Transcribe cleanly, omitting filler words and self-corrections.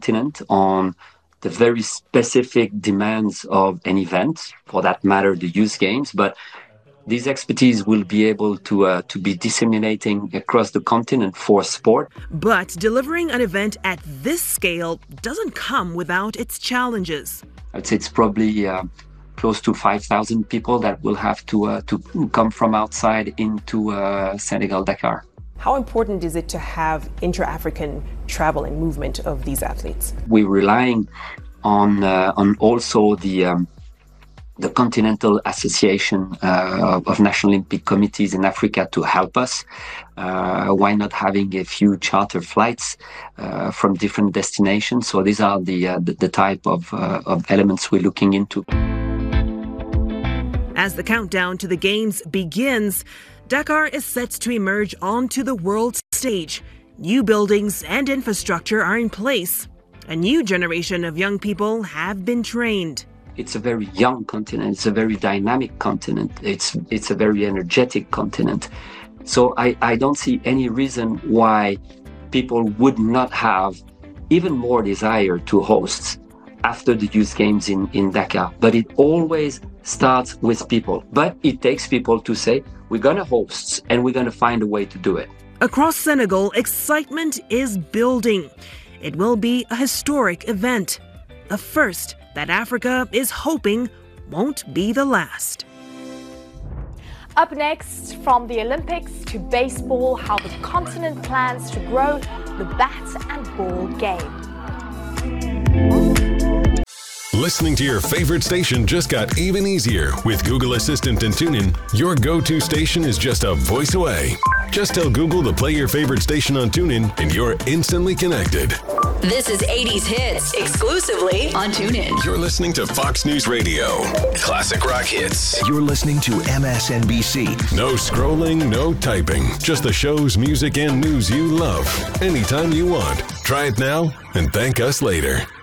continent on the very specific demands of an event, for that matter, the Youth Games. But these expertise will be able to be disseminating across the continent for sport. But delivering an event at this scale doesn't come without its challenges. I'd say it's probably close to 5,000 people that will have to come from outside into Senegal, Dakar. How important is it to have intra-African travel and movement of these athletes? We're relying on also the Continental Association of National Olympic Committees in Africa to help us. Why not having a few charter flights from different destinations? So these are the type of elements we're looking into. As the countdown to the Games begins, Dakar is set to emerge onto the world stage. New buildings and infrastructure are in place. A new generation of young people have been trained. It's a very young continent. It's a very dynamic continent. It's a very energetic continent. So I don't see any reason why people would not have even more desire to host after the Youth Games in Dakar. But it always starts with people. But it takes people to say, we're going to host and we're going to find a way to do it. Across Senegal, excitement is building. It will be a historic event, a first that Africa is hoping won't be the last. Up next, from the Olympics to baseball, how the continent plans to grow the bat and ball game. Listening to your favorite station just got even easier. With Google Assistant and TuneIn, your go-to station is just a voice away. Just tell Google to play your favorite station on TuneIn and you're instantly connected. This is 80s Hits, exclusively on TuneIn. You're listening to Fox News Radio. Classic rock hits. You're listening to MSNBC. No scrolling, no typing. Just the shows, music, and news you love. Anytime you want. Try it now and thank us later.